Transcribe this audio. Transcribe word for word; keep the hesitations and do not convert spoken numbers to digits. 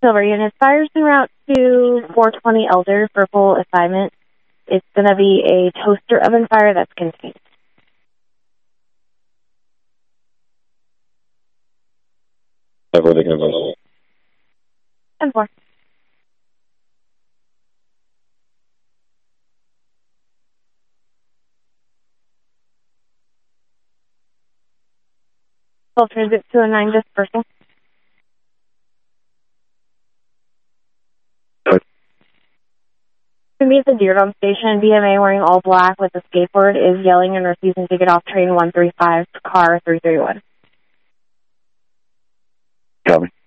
Silver unit, fires en route to four twenty Elder for full assignment. It's going to be a toaster oven fire that's contained. Everything is on. ten four. Full transit two oh nine dispersal. To be at the Deerdom station, B M A wearing all black with a skateboard is yelling and refusing to get off train one three five, car three three one. Copy.